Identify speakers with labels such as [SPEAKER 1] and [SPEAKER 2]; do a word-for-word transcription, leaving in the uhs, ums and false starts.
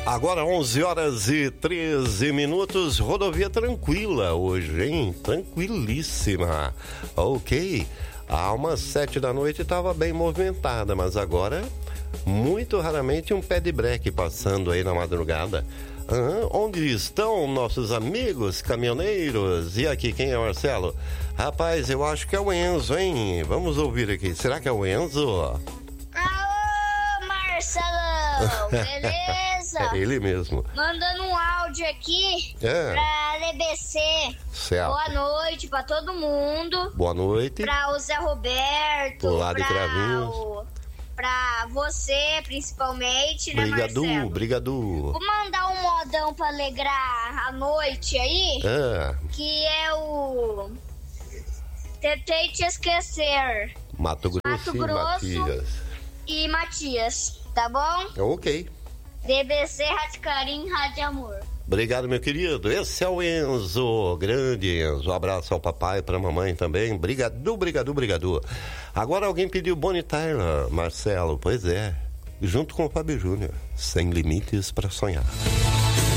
[SPEAKER 1] Agora onze horas e treze minutos, rodovia tranquila hoje, hein? Tranquilíssima. Ok, há umas sete da noite estava bem movimentada, mas agora muito raramente um pé de breque passando aí na madrugada. Uhum. Onde estão nossos amigos caminhoneiros? E aqui, quem é o Marcelo? Rapaz, eu acho que é o Enzo, hein? Vamos ouvir aqui. Será que é o Enzo?
[SPEAKER 2] Alô, Marcelão! Beleza?
[SPEAKER 1] É ele mesmo.
[SPEAKER 2] Mandando um áudio aqui
[SPEAKER 1] é.
[SPEAKER 2] pra L B C.
[SPEAKER 1] Certo.
[SPEAKER 2] Boa noite pra todo mundo.
[SPEAKER 1] Boa noite.
[SPEAKER 2] Pra o Zé Roberto.
[SPEAKER 1] Olá de
[SPEAKER 2] pra
[SPEAKER 1] Cravinhos.
[SPEAKER 2] o... Pra você, principalmente, né,
[SPEAKER 1] Brigadu,
[SPEAKER 2] Marcelo?
[SPEAKER 1] Brigadu.
[SPEAKER 2] Vou mandar um modão pra alegrar a noite aí,
[SPEAKER 1] É.
[SPEAKER 2] que é o... Tentei te esquecer.
[SPEAKER 1] Mato Grosso,
[SPEAKER 2] Mato Grosso
[SPEAKER 1] e Matias.
[SPEAKER 2] E Matias, tá bom?
[SPEAKER 1] Ok.
[SPEAKER 2] D B C, Rádio Carinho, Rádio Amor.
[SPEAKER 1] Obrigado, meu querido. Esse é o Enzo, grande Enzo. Um abraço ao papai e pra mamãe também. Brigadu, brigadu, brigadu. Agora alguém pediu Bonnie Tyler, Marcelo. Pois é, junto com o Fábio Júnior. Sem limites pra sonhar.